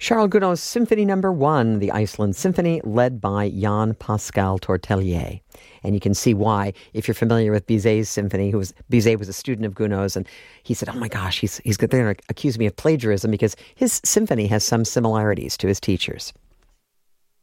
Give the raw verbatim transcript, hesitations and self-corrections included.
Charles Gounod's Symphony Number One, the Iceland Symphony, led by Jan Pascal Tortelier. And you can see why, if you're familiar with Bizet's symphony, who was Bizet was a student of Gounod's, and he said, oh my gosh, he's, he's they're going to accuse me of plagiarism because his symphony has some similarities to his teacher's.